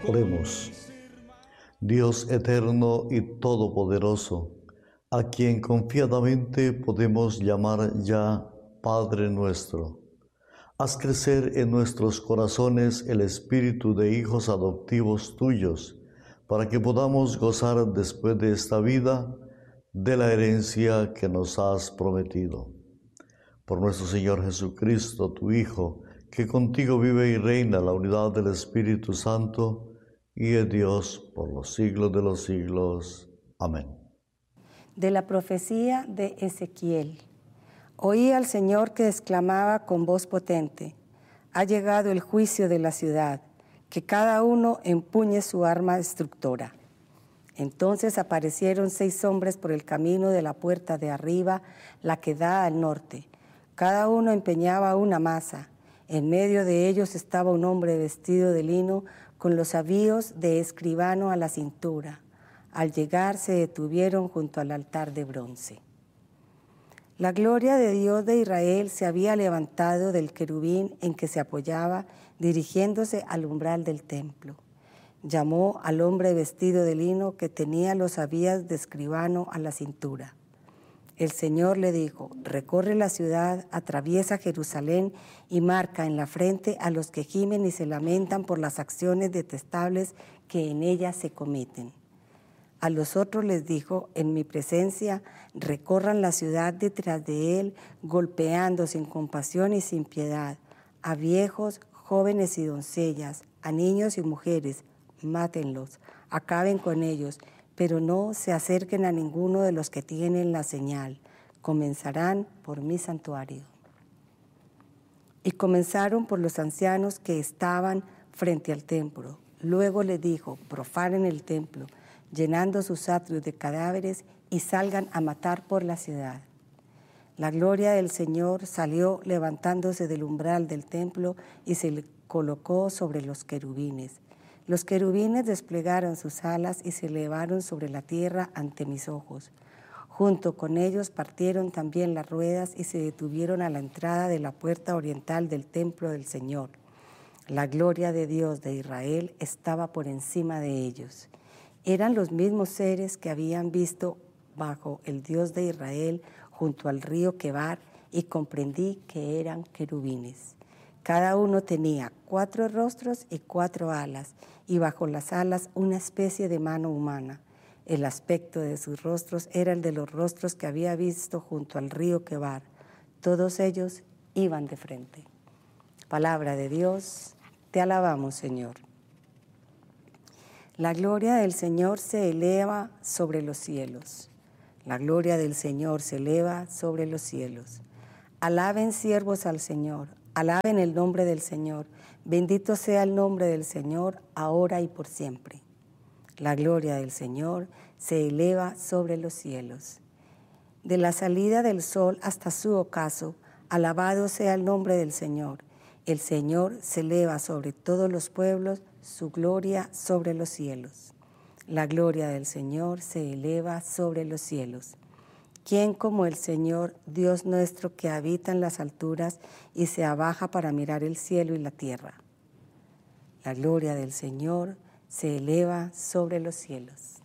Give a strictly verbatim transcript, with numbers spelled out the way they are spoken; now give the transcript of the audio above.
Oremos. Dios eterno y todopoderoso, a quien confiadamente podemos llamar ya Padre nuestro, haz crecer en nuestros corazones el espíritu de hijos adoptivos tuyos, para que podamos gozar después de esta vida de la herencia que nos has prometido. Por nuestro Señor Jesucristo, tu Hijo, que contigo vive y reina la unidad del Espíritu Santo, y es Dios por los siglos de los siglos. Amén. De la profecía de Ezequiel. Oí al Señor que exclamaba con voz potente: ha llegado el juicio de la ciudad, que cada uno empuñe su arma destructora. Entonces aparecieron seis hombres por el camino de la puerta de arriba, la que da al norte. Cada uno empeñaba una maza. En medio de ellos estaba un hombre vestido de lino, con los avíos de escribano a la cintura. Al llegar se detuvieron junto al altar de bronce. La gloria de Dios de Israel se había levantado del querubín en que se apoyaba, dirigiéndose al umbral del templo. Llamó al hombre vestido de lino que tenía los avíos de escribano a la cintura. El Señor le dijo: recorre la ciudad, atraviesa Jerusalén y marca en la frente a los que gimen y se lamentan por las acciones detestables que en ella se cometen. A los otros les dijo: en mi presencia recorran la ciudad detrás de él, golpeando sin compasión y sin piedad, a viejos, jóvenes y doncellas, a niños y mujeres, mátenlos, acaben con ellos, pero no se acerquen a ninguno de los que tienen la señal. Comenzarán por mi santuario. Y comenzaron por los ancianos que estaban frente al templo. Luego les dijo: profanen el templo, llenando sus atrios de cadáveres, y salgan a matar por la ciudad. La gloria del Señor salió levantándose del umbral del templo y se le colocó sobre los querubines. Los querubines desplegaron sus alas y se elevaron sobre la tierra ante mis ojos. Junto con ellos partieron también las ruedas y se detuvieron a la entrada de la puerta oriental del templo del Señor. La gloria de Dios de Israel estaba por encima de ellos. Eran los mismos seres que habían visto bajo el Dios de Israel junto al río Quebar, y comprendí que eran querubines. Cada uno tenía cuatro rostros y cuatro alas, y bajo las alas una especie de mano humana. El aspecto de sus rostros era el de los rostros que había visto junto al río Quebar. Todos ellos iban de frente. Palabra de Dios, te alabamos, Señor. La gloria del Señor se eleva sobre los cielos. La gloria del Señor se eleva sobre los cielos. Alaben siervos al Señor, alaben el nombre del Señor. Bendito sea el nombre del Señor, ahora y por siempre. La gloria del Señor se eleva sobre los cielos. De la salida del sol hasta su ocaso, alabado sea el nombre del Señor. El Señor se eleva sobre todos los pueblos, su gloria sobre los cielos. La gloria del Señor se eleva sobre los cielos. ¿Quién como el Señor, Dios nuestro, que habita en las alturas y se abaja para mirar el cielo y la tierra? La gloria del Señor se eleva sobre los cielos.